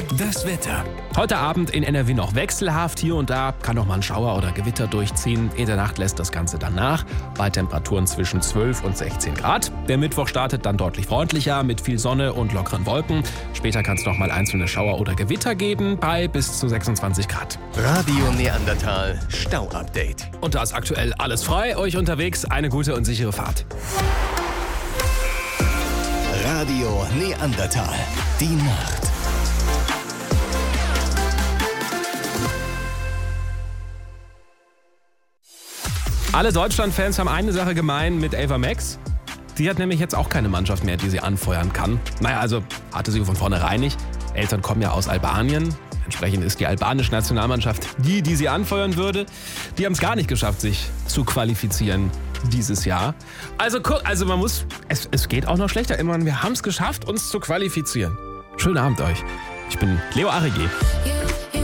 Das Wetter. Heute Abend in NRW noch wechselhaft. Hier und da kann noch mal ein Schauer oder Gewitter durchziehen. In der Nacht lässt das Ganze dann nach. Bei Temperaturen zwischen 12 und 16 Grad. Der Mittwoch startet dann deutlich freundlicher mit viel Sonne und lockeren Wolken. Später kann es noch mal einzelne Schauer oder Gewitter geben bei bis zu 26 Grad. Radio Neandertal Stau-Update. Und da ist aktuell alles frei. Euch unterwegs eine gute und sichere Fahrt. Radio Neandertal. Die Nacht. Alle Deutschland-Fans haben eine Sache gemein mit Ava Max. Die hat nämlich jetzt auch keine Mannschaft mehr, die sie anfeuern kann. Naja, also hatte sie von vornherein nicht. Eltern kommen ja aus Albanien. Entsprechend ist die albanische Nationalmannschaft die sie anfeuern würde. Die haben es gar nicht geschafft, sich zu qualifizieren dieses Jahr. Also man muss, es geht auch noch schlechter. Immerhin, wir haben es geschafft, uns zu qualifizieren. Schönen Abend euch. Ich bin Leo Arrigé.